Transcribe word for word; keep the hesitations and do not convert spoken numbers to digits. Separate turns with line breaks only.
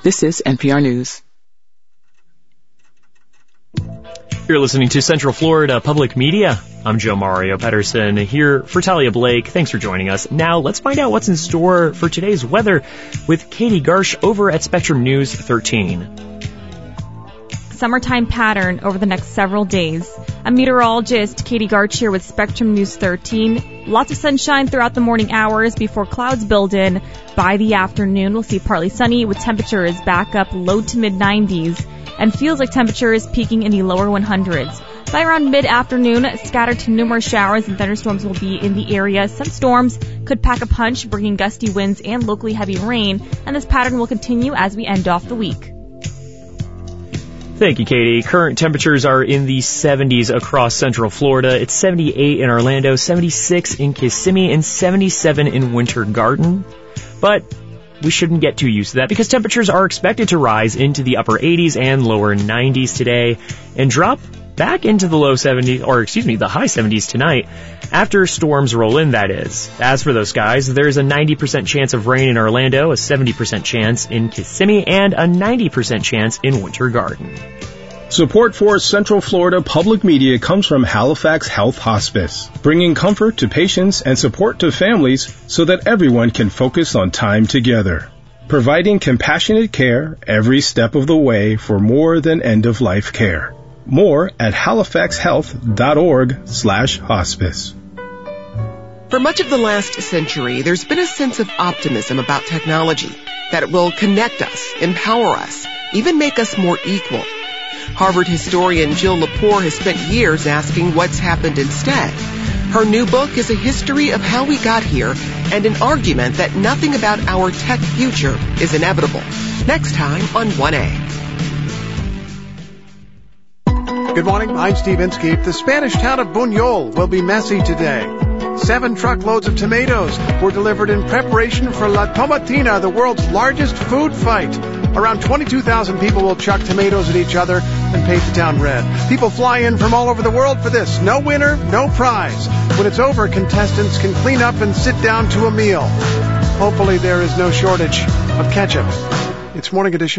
This is N P R News.
You're listening to Central Florida Public Media. I'm Joe Mario Pedersen here for Talia Blake. Thanks for joining us. Now let's find out what's in store for today's weather with Katie Garsh over at Spectrum News thirteen.
Summertime pattern over the next several days. I'm meteorologist Katie Garch here with Spectrum News thirteen. Lots of sunshine throughout the morning hours before clouds build in. By the afternoon, we'll see partly sunny with temperatures back up low to mid nineties and feels like temperatures peaking in the lower hundreds. By around mid-afternoon, scattered to numerous showers and thunderstorms will be in the area. Some storms could pack a punch, bringing gusty winds and locally heavy rain, and this pattern will continue as we end off the week.
Thank you, Katie. Current temperatures are in the seventies across Central Florida. It's seventy-eight in Orlando, seventy-six in Kissimmee, and seventy-seven in Winter Garden. But we shouldn't get too used to that because temperatures are expected to rise into the upper eighties and lower nineties today and drop back into the low seventies, or excuse me, the high seventies tonight after storms roll in, that is. As for those skies, there's a ninety percent chance of rain in Orlando, a seventy percent chance in Kissimmee, and a ninety percent chance in Winter Garden.
Support for Central Florida Public Media comes from Halifax Health Hospice, bringing comfort to patients and support to families so that everyone can focus on time together. Providing compassionate care every step of the way for more than end-of-life care. More at halifaxhealth.org slash hospice.
For much of the last century, there's been a sense of optimism about technology, that it will connect us, empower us, even make us more equal. Harvard historian Jill Lepore has spent years asking what's happened instead. Her new book is a history of how we got here and an argument that nothing about our tech future is inevitable. Next time on one A.
Good morning, I'm Steve Inskeep. The Spanish town of Buñol will be messy today. Seven truckloads of tomatoes were delivered in preparation for La Tomatina, the world's largest food fight. Around twenty-two thousand people will chuck tomatoes at each other and paint the town red. People fly in from all over the world for this. No winner, no prize. When it's over, contestants can clean up and sit down to a meal. Hopefully there is no shortage of ketchup. It's Morning Edition.